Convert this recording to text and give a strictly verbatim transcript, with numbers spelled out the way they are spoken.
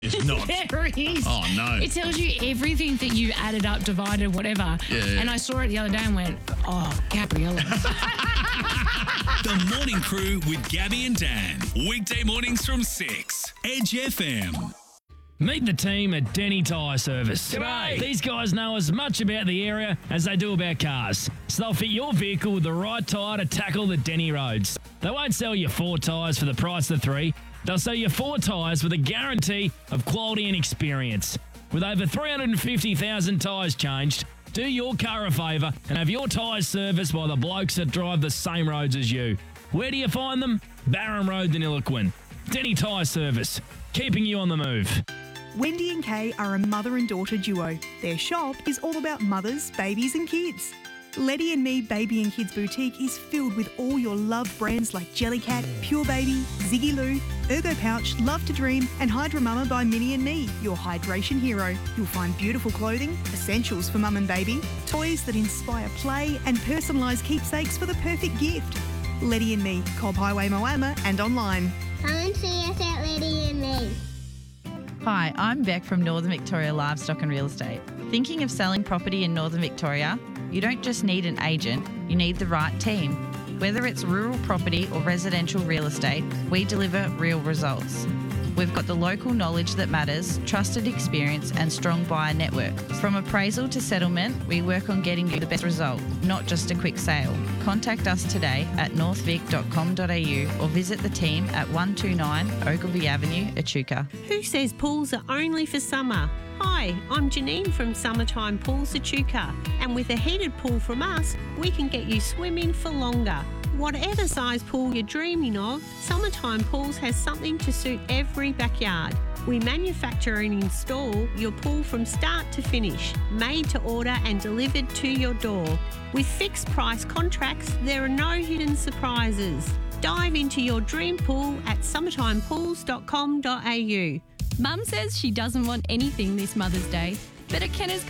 It's not. There is. Oh, no. It tells you everything that you added up, divided, whatever. Yeah, yeah. And I saw it the other day and went, oh, Gabriella. The Morning Crew with Gabby and Dan. Weekday mornings from six. Edge F M. Meet the team at Denny Tyre Service. G'day. These guys know as much about the area as they do about cars. So they'll fit your vehicle with the right tyre to tackle the Denny roads. They won't sell you four tyres for the price of three. They'll sell you four tyres with a guarantee of quality and experience. With over three hundred fifty thousand tyres changed, do your car a favour and have your tyres serviced by the blokes that drive the same roads as you. Where do you find them? Barham Road, Deniliquin. Denny Tyre Service, keeping you on the move. Wendy and Kay are a mother and daughter duo. Their shop is all about mothers, babies and kids. Letty and Me Baby and Kids Boutique is filled with all your loved brands like Jellycat, Pure Baby, Ziggy Loo, Ergo Pouch, Love to Dream and Hydra Mama by Minnie and Me, your hydration hero. You'll find beautiful clothing, essentials for mum and baby, toys that inspire play and personalised keepsakes for the perfect gift. Letty and Me, Cobb Highway, Moama and online. Come and see us at Letty and Me. Hi, I'm Beck from Northern Victoria Livestock and Real Estate. Thinking of selling property in Northern Victoria? You don't just need an agent, you need the right team. Whether it's rural property or residential real estate, we deliver real results. We've got the local knowledge that matters, trusted experience and strong buyer network. From appraisal to settlement, we work on getting you the best result, not just a quick sale. Contact us today at north vic dot com dot a u or visit the team at one two nine Ogilvy Avenue, Echuca. Who says pools are only for summer? Hi, I'm Janine from Summertime Pools Echuca, and with a heated pool from us, we can get you swimming for longer. Whatever size pool you're dreaming of, Summertime Pools has something to suit every backyard. We manufacture and install your pool from start to finish, made to order and delivered to your door. With fixed price contracts, there are no hidden surprises. Dive into your dream pool at summertime pools dot com dot a u. Mum says she doesn't want anything this Mother's Day, but at Kenner's